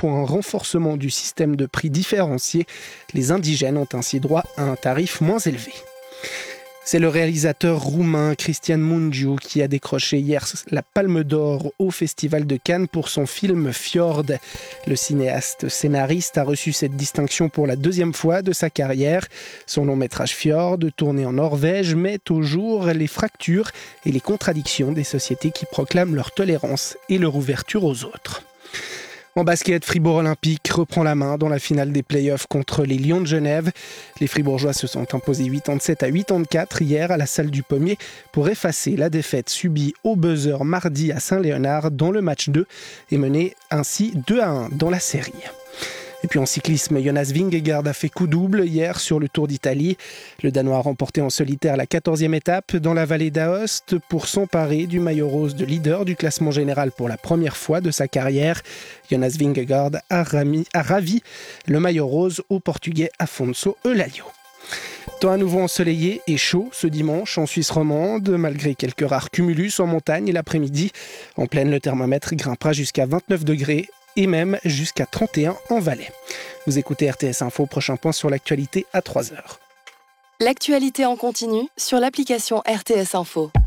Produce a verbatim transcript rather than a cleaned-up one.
pour un renforcement du système de prix différencié. Les indigènes ont ainsi droit à un tarif moins élevé. C'est le réalisateur roumain Cristian Mungiu qui a décroché hier la Palme d'Or au Festival de Cannes pour son film Fjord. Le cinéaste scénariste a reçu cette distinction pour la deuxième fois de sa carrière. Son long métrage Fjord, tourné en Norvège, met au jour les fractures et les contradictions des sociétés qui proclament leur tolérance et leur ouverture aux autres. En basket, Fribourg Olympique reprend la main dans la finale des playoffs contre les Lions de Genève. Les Fribourgeois se sont imposés quatre-vingt-sept à quatre-vingt-quatre hier à la salle du Pommier pour effacer la défaite subie au buzzer mardi à Saint-Léonard dans le match deux et mener ainsi deux à un dans la série. Et puis en cyclisme, Jonas Vingegaard a fait coup double hier sur le Tour d'Italie. Le Danois a remporté en solitaire la quatorzième étape dans la vallée d'Aoste pour s'emparer du maillot rose de leader du classement général pour la première fois de sa carrière. Jonas Vingegaard a, rami, a ravi le maillot rose au Portugais Afonso Eulalia. Temps à nouveau ensoleillé et chaud ce dimanche en Suisse romande, malgré quelques rares cumulus en montagne l'après-midi. En plaine, le thermomètre grimpera jusqu'à vingt-neuf degrés. Et même jusqu'à trente et un en Valais. Vous écoutez R T S Info, prochain point sur l'actualité à trois heures. L'actualité en continu sur l'application R T S Info.